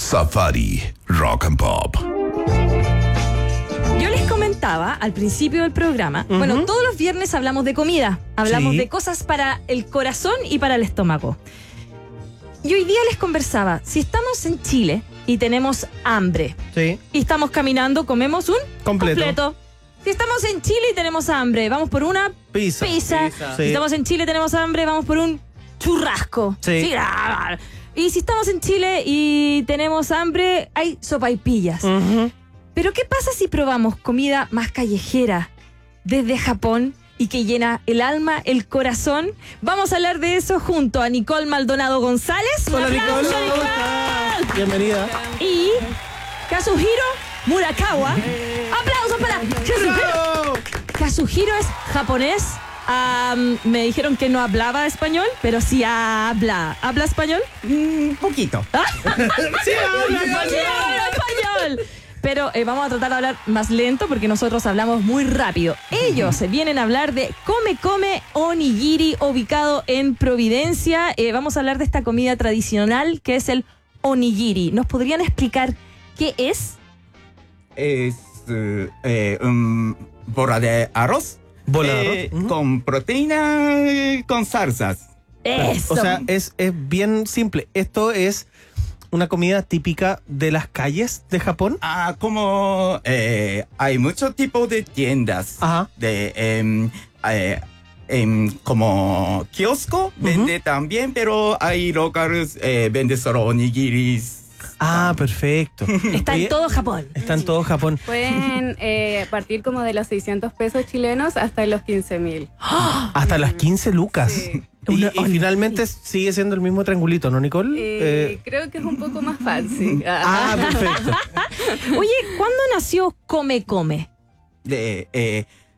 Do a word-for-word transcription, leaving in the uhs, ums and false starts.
Safari Rock and Pop. Yo les comentaba al principio del programa, uh-huh. bueno, todos los viernes hablamos de comida, hablamos Sí. de cosas para el corazón y para el estómago. Y hoy día les conversaba, si estamos en Chile y tenemos hambre Sí. y estamos caminando, comemos un Completo. completo. Si estamos en Chile y tenemos hambre, vamos por una Pizza. pizza. Pizza. Si Sí. estamos en Chile y tenemos hambre, vamos por un churrasco. Sí. ah, Y si estamos en Chile y tenemos hambre, hay sopaipillas. Ujú. Pero ¿qué pasa si probamos comida más callejera desde Japón y que llena el alma, el corazón? Vamos a hablar de eso junto a Nicole Maldonado González. Hola, ¡Un Nicole. aplauso, ¿Cómo estás? Bienvenida. Y Kazuhiro Murakawa. ¡Aplausos para Kazuhiro! ¡Bravo! Kazuhiro es japonés. Um, me dijeron que no hablaba español, pero sí habla. ¿Habla español? Un poquito. Sí, habla, Sí, habla. habla español. Pero eh, vamos a tratar de hablar más lento porque nosotros hablamos muy rápido. Ellos se vienen a hablar de Come Come Onigiri, ubicado en Providencia. Eh, vamos a hablar de esta comida tradicional que es el onigiri. ¿Nos podrían explicar qué es? Es eh, eh, un bola de arroz. Bola de eh, arroz. Ujú. Con proteína, eh, con salsas. Eso. O sea, es, es bien simple. Esto es una comida típica de las calles de Japón. Ah, como eh, hay muchos tipos de tiendas. Ajá. De, em, eh, em, como kiosco, vende también, pero hay locales, eh, vende solo onigiris. Ah, perfecto. Está en Oye, todo Japón. Está en todo Japón. Pueden eh, partir como de los seiscientos pesos chilenos hasta los quince mil. Hasta las quince lucas. Sí. Y, Una- y finalmente sigue siendo el mismo triangulito, ¿no, Nicole? Eh, Eh, creo que es un poco más fancy. ah, perfecto. Oye, ¿cuándo nació Come Come? De, eh,